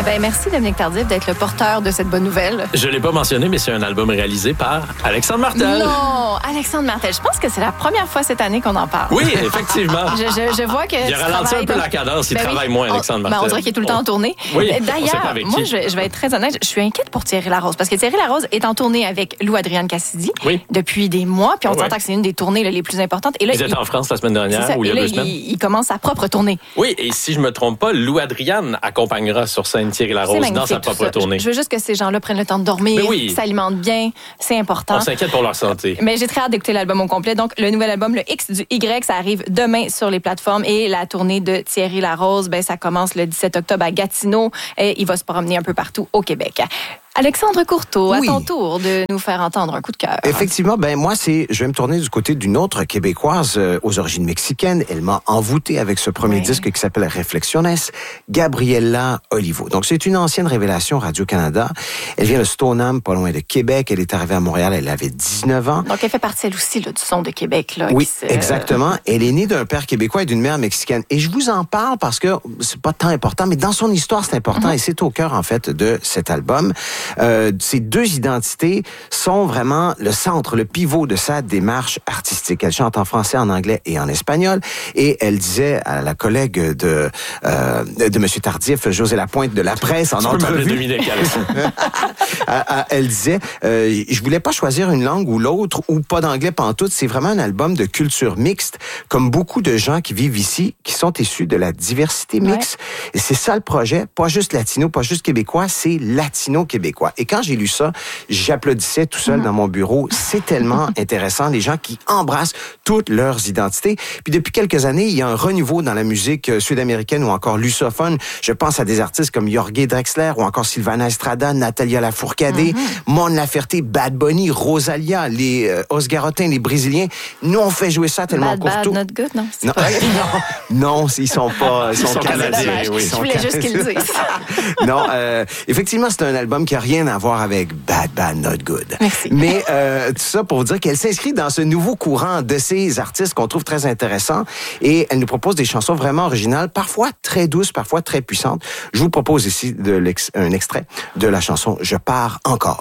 Ben, merci Dominique Tardif d'être le porteur de cette bonne nouvelle. Je l'ai pas mentionné, mais c'est un album réalisé par Alexandre Martel. Non, Alexandre Martel. Je pense que c'est la première fois cette année qu'on en parle. Oui, effectivement. Je vois que Il a ralenti un peu la cadence. Il travaille moins, Alexandre Martel. On dirait qu'il est tout le temps en tournée. Oui, d'ailleurs, moi, je vais être très honnête, je suis inquiète pour Thierry Larose parce que Thierry Larose est en tournée avec Lou-Adrienne Cassidy depuis des mois, puis on s'entend que c'est une des tournées les plus importantes. Et là, ils étaient en France la semaine dernière ou il y a 2 semaines. Il commence sa propre tournée. Oui, et si je me trompe pas, Lou-Adrienne accompagnera sur scène Thierry Larose dans sa propre tournée. Je veux juste que ces gens-là prennent le temps de dormir, s'alimentent bien, c'est important. On s'inquiète pour leur santé. Mais j'ai très hâte d'écouter l'album au complet. Donc, le nouvel album, le X du Y, ça arrive demain sur les plateformes et la tournée de Thierry Larose, ça commence le 17 octobre à Gatineau et il va se promener un peu partout au Québec. Alexandre Courteau, à ton tour de nous faire entendre un coup de cœur. Effectivement, moi, je vais me tourner du côté d'une autre Québécoise aux origines mexicaines. Elle m'a envoûté avec ce premier disque qui s'appelle Reflexiones, Gabriela Olivo. Donc, c'est une ancienne révélation Radio-Canada. Elle vient de Stoneham, pas loin de Québec. Elle est arrivée à Montréal, elle avait 19 ans. Donc, elle fait partie, elle aussi, du son de Québec. Là, oui, exactement. Elle est née d'un père québécois et d'une mère mexicaine. Et je vous en parle parce que c'est pas tant important, mais dans son histoire, c'est important et c'est au cœur, en fait, de cet album. Ces deux identités sont vraiment le centre, le pivot de sa démarche artistique. Elle chante en français, en anglais et en espagnol. Et elle disait à la collègue de M. Tardif, José Lapointe de La Presse, en entrevue, elle disait, je voulais pas choisir une langue ou l'autre ou pas d'anglais pantoute. C'est vraiment un album de culture mixte, comme beaucoup de gens qui vivent ici, qui sont issus de la diversité mixte. Et c'est ça le projet, pas juste latino, pas juste québécois, c'est latino-québécois. Et quand j'ai lu ça, j'applaudissais tout seul dans mon bureau. C'est tellement intéressant, les gens qui embrassent toutes leurs identités. Puis depuis quelques années, il y a un renouveau dans la musique sud-américaine ou encore lusophone. Je pense à des artistes comme Jorge Drexler ou encore Sylvana Estrada, Natalia Lafourcadé, Mon Laferte, Bad Bunny, Rosalia, les Osgarotins, les Brésiliens. Nous, on fait jouer ça tellement Courteau. Bad, not good, non? Non, ils sont pas... Ils sont canadiens, Je voulais juste qu'ils le disent. Non, effectivement, c'est un album qui a rien à voir avec Bad, Not Good. Merci. Mais tout ça pour vous dire qu'elle s'inscrit dans ce nouveau courant de ces artistes qu'on trouve très intéressant et elle nous propose des chansons vraiment originales, parfois très douces, parfois très puissantes. Je vous propose ici un extrait de la chanson « Je pars encore ».